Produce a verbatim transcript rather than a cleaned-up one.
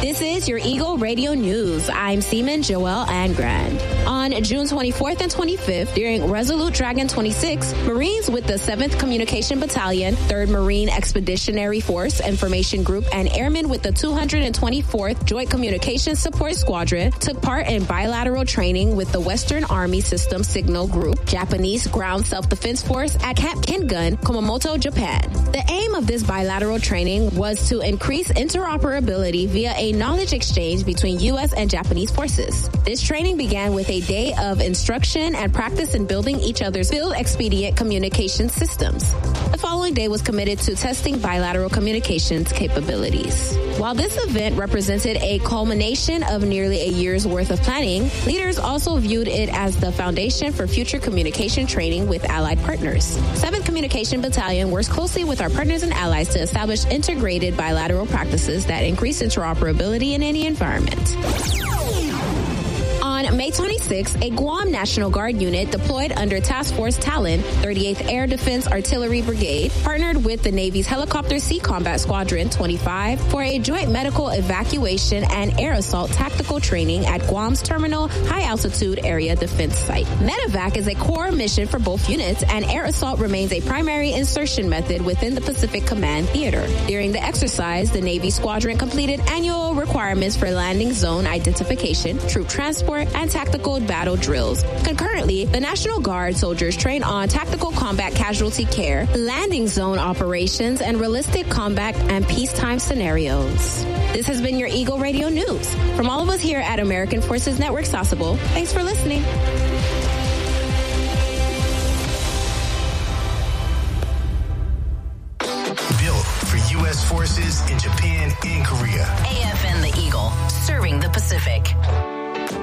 This is your Eagle Radio News. I'm Seaman Joelle Angrand. On June twenty-fourth and twenty-fifth, during Resolute Dragon twenty-six, Marines with the seventh Communication Battalion, third Marine Expeditionary Force Information Group, and airmen with the two hundred twenty-fourth Joint Communications Support Squadron took part in bilateral training with the Western Army System Signal Group, Japanese Ground Self-Defense Force at Camp Kengun, Kumamoto, Japan. The aim of this bilateral training was to increase interoperability via a knowledge exchange between U S and Japanese forces. This training began with a day of instruction and practice in building each other's field expedient communication systems. The following day was committed to testing bilateral communications capabilities. While this event represented a culmination of nearly a year's worth of planning, leaders also viewed it as the foundation for future communication training with allied partners. seventh Communication Battalion works closely with our partners and allies to establish integrated bilateral practices that increase interoperability in any environment. On May twenty-sixth, a Guam National Guard unit deployed under Task Force Talon, thirty-eighth Air Defense Artillery Brigade, partnered with the Navy's Helicopter Sea Combat Squadron twenty-five for a joint medical evacuation and air assault tactical training at Guam's Terminal High Altitude Area Defense Site. Medevac is a core mission for both units, and air assault remains a primary insertion method within the Pacific Command Theater. During the exercise, the Navy squadron completed annual requirements for landing zone identification, troop transport, and tactical battle drills. Concurrently, the National Guard soldiers train on tactical combat casualty care, landing zone operations, and realistic combat and peacetime scenarios. This has been your Eagle Radio News. From all of us here at American Forces Network Sasebo, thanks for listening. Built for U S forces in Japan and Korea. A F N The Eagle, serving the Pacific.